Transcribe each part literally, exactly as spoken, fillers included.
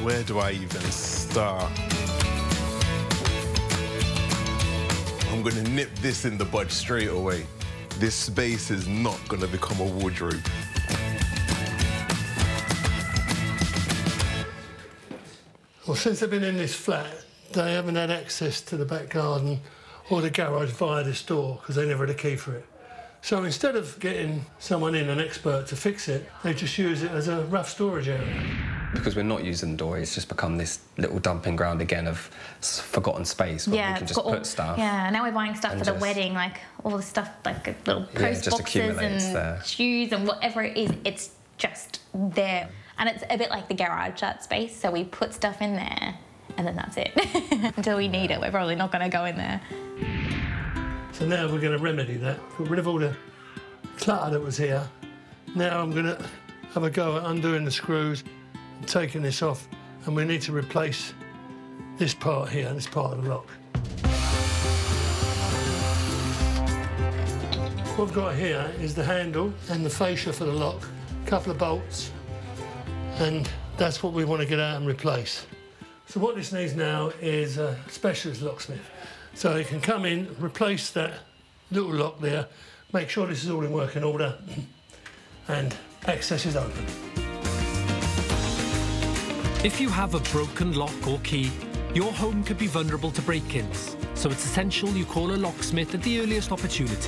Where do I even start? I'm gonna nip this in the bud straight away. This space is not gonna become a wardrobe. Well, since they've been in this flat, they haven't had access to the back garden or the garage via this door because they never had a key for it. So instead of getting someone in, an expert, to fix it, they just use it as a rough storage area. Because we're not using the door, it's just become this little dumping ground again of forgotten space where yeah, we can just put all, stuff. Yeah, now we're buying stuff for just, the wedding, like all the stuff, like little post yeah, just boxes and there. shoes and whatever it is, it's just there. And it's a bit like the garage, that space, so we put stuff in there and then that's it. Until we need it, we're probably not going to go in there. So now we're going to remedy that, get rid of all the clutter that was here. Now I'm going to have a go at undoing the screws and taking this off, and we need to replace this part here, this part of the lock. What we've got here is the handle and the fascia for the lock, a couple of bolts, and that's what we want to get out and replace. So what this needs now is a specialist locksmith. So he can come in, replace that little lock there, make sure this is all in working order, and access is open. If you have a broken lock or key, your home could be vulnerable to break-ins, so it's essential you call a locksmith at the earliest opportunity.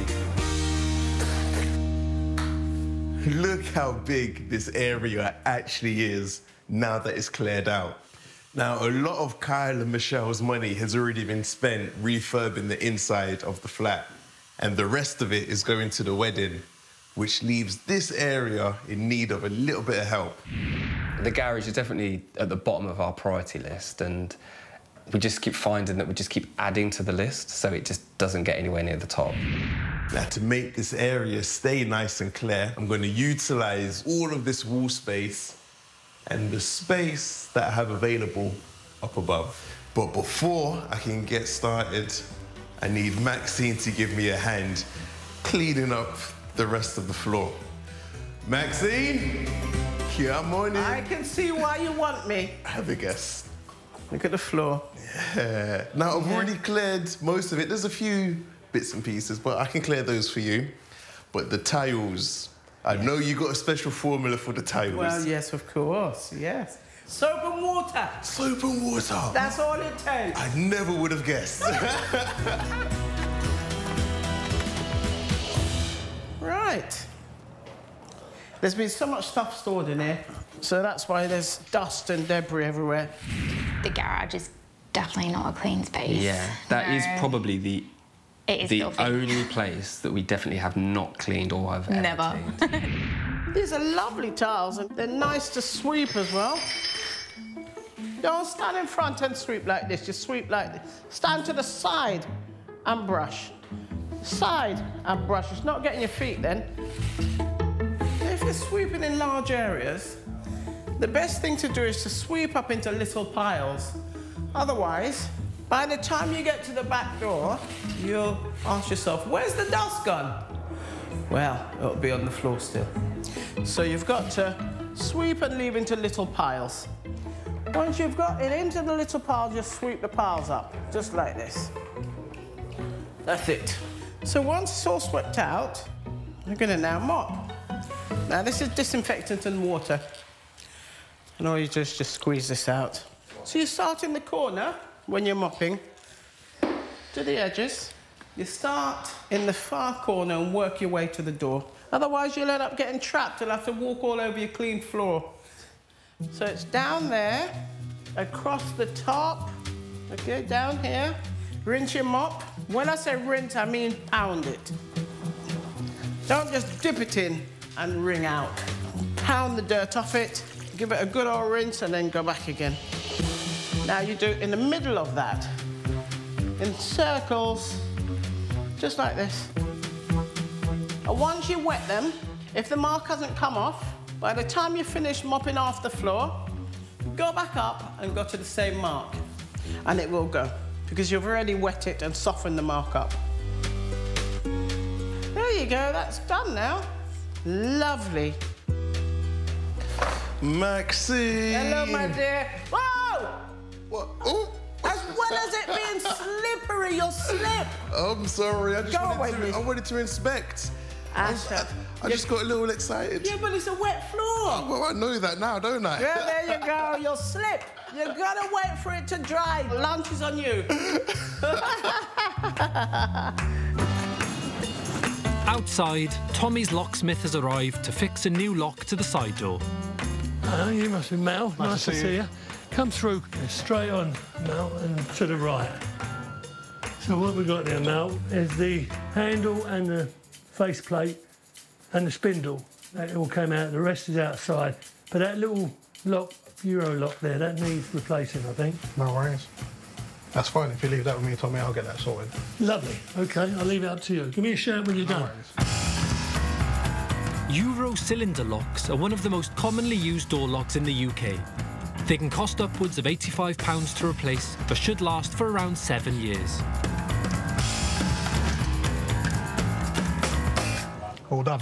Look how big this area actually is now that it's cleared out. Now, a lot of Kyle and Michelle's money has already been spent refurbing the inside of the flat, and the rest of it is going to the wedding, which leaves this area in need of a little bit of help. The garage is definitely at the bottom of our priority list, and we just keep finding that we just keep adding to the list, so it just doesn't get anywhere near the top. Now, to make this area stay nice and clear, I'm going to utilise all of this wall space and the space that I have available up above. But before I can get started, I need Maxine to give me a hand cleaning up the rest of the floor. Maxine, come on in. I can see why you want me. Have a guess. Look at the floor. Yeah. Now, I've already cleared most of it. There's a few bits and pieces, but I can clear those for you. But the tiles, I know you got a special formula for the tiles. Well, yes, of course, yes. Soap and water. Soap and water. That's all it takes. I never would have guessed. Right. There's been so much stuff stored in here, so that's why there's dust and debris everywhere. The garage is definitely not a clean space. Yeah, that no. is probably the It is the filthy. only place that we definitely have not cleaned or have ever Never. cleaned. These are lovely tiles, and they're nice to sweep as well. Don't stand in front and sweep like this, just sweep like this. Stand to the side and brush. Side and brush. It's not getting your feet then. If you're sweeping in large areas, the best thing to do is to sweep up into little piles. Otherwise, by the time you get to the back door, you'll ask yourself, where's the dust gone? Well, it'll be on the floor still. So you've got to sweep and leave into little piles. Once you've got it into the little piles, just sweep the piles up, just like this. That's it. So once it's all swept out, you're going to now mop. Now, this is disinfectant and water. And all you do is just squeeze this out. So you start in the corner when you're mopping to the edges. You start in the far corner and work your way to the door. Otherwise, you'll end up getting trapped. You'll have to walk all over your clean floor. So it's down there, across the top, okay, down here. Rinse your mop. When I say rinse, I mean pound it. Don't just dip it in and wring out. Pound the dirt off it, give it a good old rinse, and then go back again. Now you do it in the middle of that, in circles, just like this. And once you wet them, if the mark hasn't come off, by the time you finish mopping off the floor, go back up and go to the same mark, and it will go, because you've already wet it and softened the mark up. There you go, that's done now. Lovely. Maxine! Hello, my dear. Whoa! What? Oh! As well as it being slippery, you'll slip. I'm sorry, I just Go away, wanted, to, miss. I wanted to inspect. I, was- Asha. I, I just got a little excited. Yeah, but it's a wet floor. Well, I know that now, don't I? Yeah, there you go. You'll slip. You gotta wait for it to dry. Lunch is on you. Outside, Tommy's locksmith has arrived to fix a new lock to the side door. Oh, you must be Mel. Nice, to see you. Come through straight on, Mel, and to the right. So what we've got there, Mel, is the handle and the faceplate and the spindle. That all came out. The rest is outside. But that little lock, Euro lock there, that needs replacing, I think. No worries. That's fine. If you leave that with me, Tommy, I'll get that sorted. Lovely. OK, I'll leave it up to you. Give me a shout when you're No done. worries. Euro cylinder locks are one of the most commonly used door locks in the U K. They can cost upwards of eighty-five pounds to replace, but should last for around seven years. All done.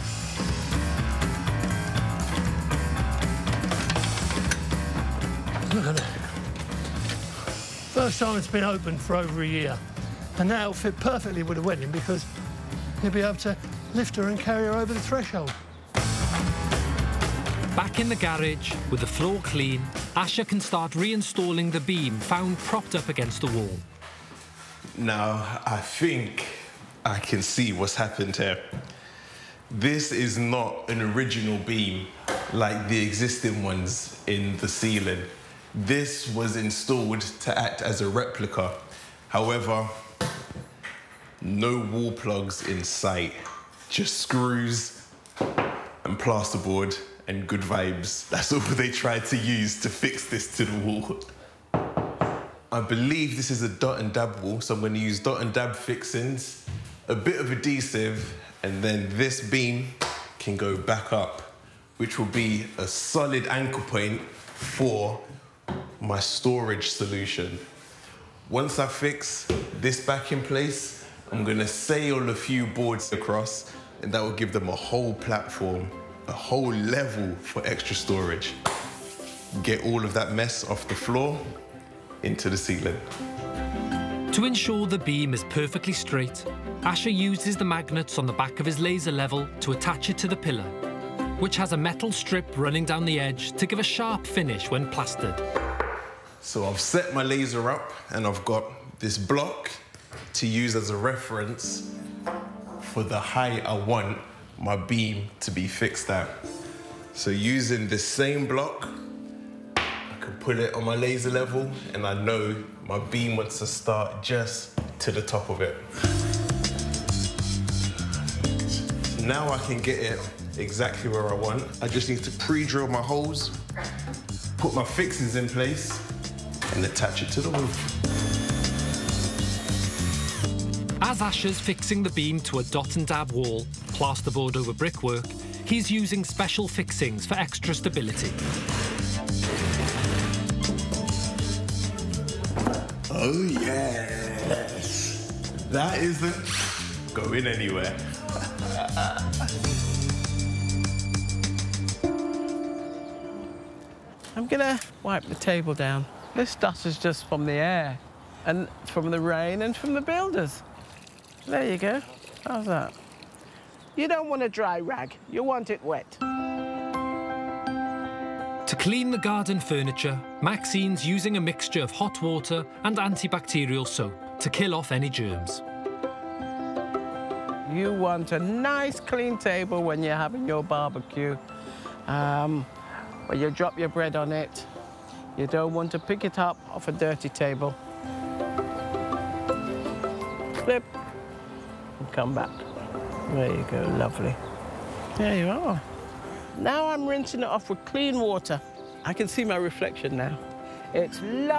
Look at that. First time it's been open for over a year. And that will fit perfectly with a wedding because you'll be able to lift her and carry her over the threshold. Back in the garage, with the floor clean, Asha can start reinstalling the beam found propped up against the wall. Now, I think I can see what's happened here. This is not an original beam like the existing ones in the ceiling. This was installed to act as a replica. However, no wall plugs in sight, just screws and plasterboard and good vibes. That's all they tried to use to fix this to the wall. I believe this is a dot and dab wall, so I'm going to use dot and dab fixings, a bit of adhesive, and then this beam can go back up, which will be a solid anchor point for my storage solution. Once I fix this back in place, I'm going to sail a few boards across, and that will give them a whole platform, a whole level for extra storage. Get all of that mess off the floor into the ceiling. To ensure the beam is perfectly straight, Asha uses the magnets on the back of his laser level to attach it to the pillar, which has a metal strip running down the edge to give a sharp finish when plastered. So I've set my laser up and I've got this block to use as a reference for the height I want my beam to be fixed at. So using this same block, I can put it on my laser level and I know my beam wants to start just to the top of it. Now I can get it exactly where I want. I just need to pre-drill my holes, put my fixings in place, and attach it to the roof. As Asha's fixing the beam to a dot and dab wall, plasterboard over brickwork, he's using special fixings for extra stability. Oh yes, that isn't going anywhere. I'm gonna wipe the table down. This dust is just from the air and from the rain and from the builders. There you go. How's that? You don't want a dry rag. You want it wet. To clean the garden furniture, Maxine's using a mixture of hot water and antibacterial soap to kill off any germs. You want a nice clean table when you're having your barbecue. Um, where you drop your bread on it. You don't want to pick it up off a dirty table. Flip and come back. There you go, lovely. There you are. Now I'm rinsing it off with clean water. I can see my reflection now. It's lovely.